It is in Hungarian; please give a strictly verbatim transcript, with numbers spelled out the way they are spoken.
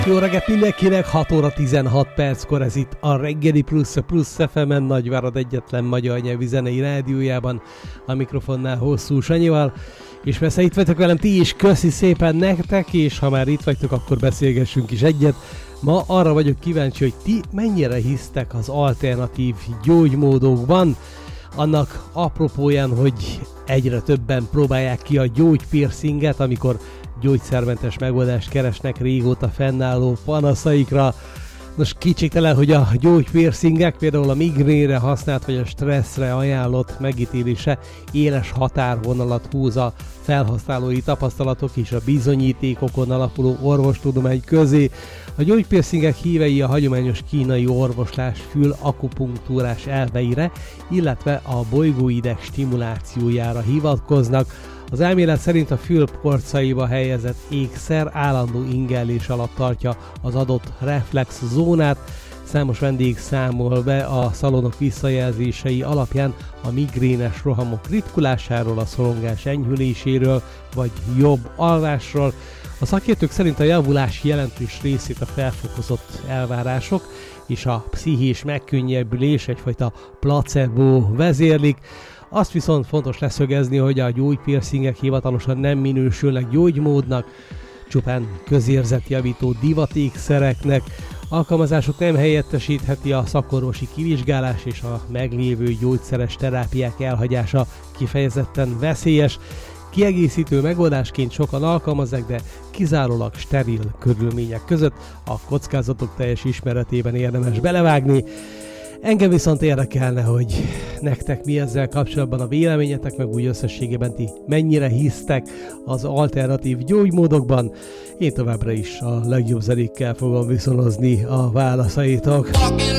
Jó reggelt mindenkinek, hat óra tizenhat perckor ez itt a Reggeli Plusz, a Plusz ef em-en, Nagyvárad egyetlen magyar nyelvű zenei rádiójában, a mikrofonnál Hosszú Sanyival, és persze itt vagytok velem ti is, köszi szépen nektek, és ha már itt vagytok, akkor beszélgessünk is egyet. Ma arra vagyok kíváncsi, hogy ti mennyire hisztek az alternatív gyógymódokban, annak apropóján, hogy egyre többen próbálják ki a gyógypiercinget, amikor gyógyszermentes megoldást keresnek régóta fennálló panaszaikra. Nos, kétségtelen, hogy a gyógypiercingek, például a migrénre használt vagy a stresszre ajánlott megítélése éles határvonalat húz a felhasználói tapasztalatok és a bizonyítékokon alapuló orvostudomány közé. A gyógypiercingek hívei a hagyományos kínai orvoslás fül-akupunktúrás elveire, illetve a bolygóideg stimulációjára hivatkoznak. Az elmélet szerint a fül porcaiba helyezett ékszer állandó ingellés alatt tartja az adott reflex zónát. Számos vendég számol be a szalonok visszajelzései alapján a migrénes rohamok ritkulásáról, a szorongás enyhüléséről vagy jobb alvásról. A szakértők szerint a javulás jelentős részét a felfokozott elvárások és a pszichés megkönnyebbülés, egyfajta placebo vezérlik. Azt viszont fontos leszögezni, hogy a gyógypiercingek hivatalosan nem minősülnek gyógymódnak, csupán közérzetjavító divatékszereknek. Alkalmazásuk nem helyettesítheti a szakorvosi kivizsgálás, és a meglévő gyógyszeres terápiák elhagyása kifejezetten veszélyes. Kiegészítő megoldásként sokan alkalmazzák, de kizárólag steril körülmények között, a kockázatok teljes ismeretében érdemes belevágni. Engem viszont érdekelne, hogy nektek mi ezzel kapcsolatban a véleményetek, meg úgy összességében ti mennyire hisztek az alternatív gyógymódokban. Én továbbra is a legjobb zenékkel fogom viszonozni a válaszaitok.